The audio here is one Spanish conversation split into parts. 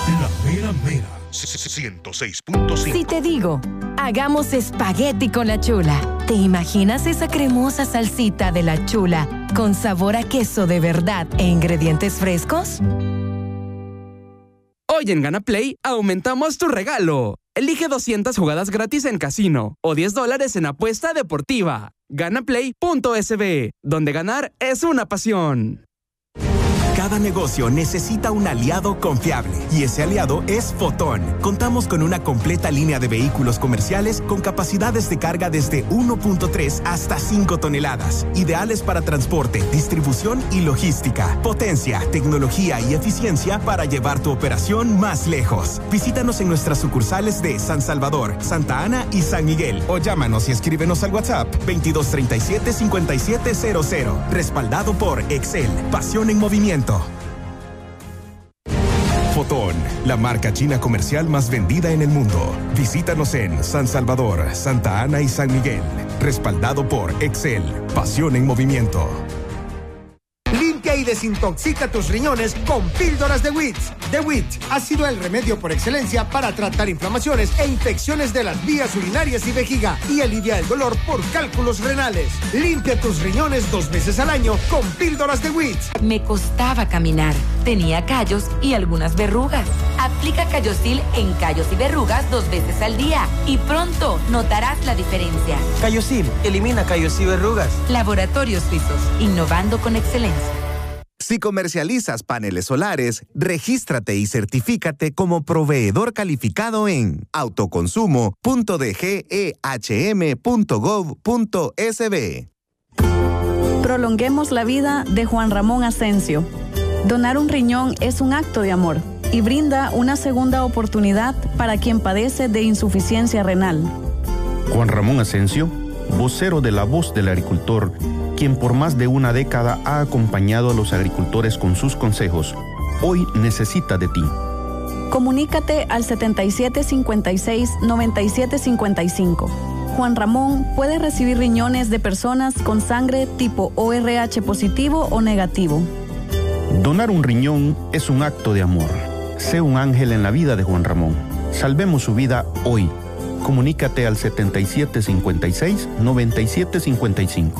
La mera mera. 106.5. Si te digo, hagamos espagueti con la chula, ¿te imaginas esa cremosa salsita de la chula con sabor a queso de verdad e ingredientes frescos? Hoy en Gana Play aumentamos tu regalo. Elige 200 jugadas gratis en casino o $10 en apuesta deportiva. Ganaplay.sb, donde ganar es una pasión. Cada negocio necesita un aliado confiable y ese aliado es Fotón. Contamos con una completa línea de vehículos comerciales con capacidades de carga desde 1.3 hasta 5 toneladas, ideales para transporte, distribución y logística. Potencia, tecnología y eficiencia para llevar tu operación más lejos. Visítanos en nuestras sucursales de San Salvador, Santa Ana y San Miguel o llámanos y escríbenos al WhatsApp 2237-5700. Respaldado por Excel, pasión en movimiento. Fotón, la marca china comercial más vendida en el mundo. Visítanos en San Salvador, Santa Ana y San Miguel. Respaldado por Excel, pasión en movimiento. Limpia y desintoxica tus riñones con píldoras de WITS. The WITS ha sido el remedio por excelencia para tratar inflamaciones e infecciones de las vías urinarias y vejiga y alivia el dolor por cálculos renales. Limpia tus riñones 2 veces al año con píldoras de WITS. Me costaba caminar, tenía callos y algunas verrugas. Aplica Callosil en callos y verrugas 2 veces al día y pronto notarás la diferencia. Callosil, elimina callos y verrugas. Laboratorios Suizos, innovando con excelencia. Si comercializas paneles solares, regístrate y certifícate como proveedor calificado en autoconsumo.dgehm.gov.sb. Prolonguemos la vida de Juan Ramón Asensio. Donar un riñón es un acto de amor y brinda una segunda oportunidad para quien padece de insuficiencia renal. Juan Ramón Asensio, vocero de La Voz del Agricultor, quien por más de una década ha acompañado a los agricultores con sus consejos, hoy necesita de ti. Comunícate al 7756-9755. Juan Ramón puede recibir riñones de personas con sangre tipo ORH positivo o negativo. Donar un riñón es un acto de amor. Sé un ángel en la vida de Juan Ramón. Salvemos su vida hoy. Comunícate al 7756-9755.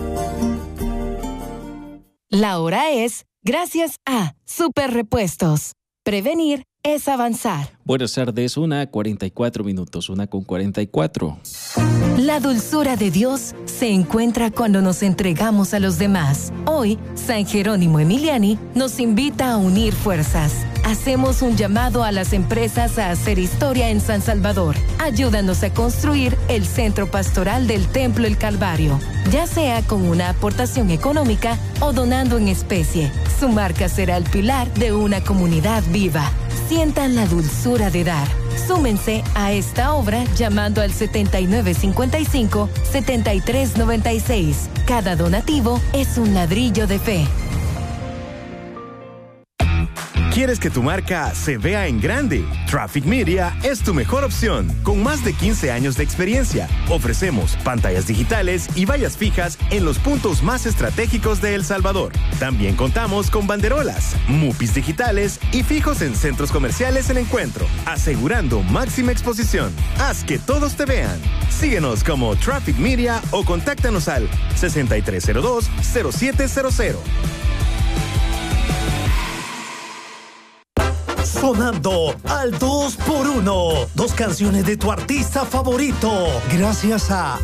La hora es gracias a Super Repuestos. Prevenir es avanzar. Buenas tardes, 1:44 minutos, 1:44. La dulzura de Dios se encuentra cuando nos entregamos a los demás. Hoy, San Jerónimo Emiliani nos invita a unir fuerzas. Hacemos un llamado a las empresas a hacer historia en San Salvador. Ayúdanos a construir el centro pastoral del Templo El Calvario, ya sea con una aportación económica o donando en especie. Su marca será el pilar de una comunidad viva. Sientan la dulzura de dar. Súmense a esta obra llamando al 7955-7396. Cada donativo es un ladrillo de fe. ¿Quieres que tu marca se vea en grande? Traffic Media es tu mejor opción. Con más de 15 años de experiencia, ofrecemos pantallas digitales y vallas fijas en los puntos más estratégicos de El Salvador. También contamos con banderolas, mupis digitales y fijos en centros comerciales en Encuentro, asegurando máxima exposición. Haz que todos te vean. Síguenos como Traffic Media o contáctanos al 6302-0700. Sonando al 2x1. 2 canciones de tu artista favorito. Gracias a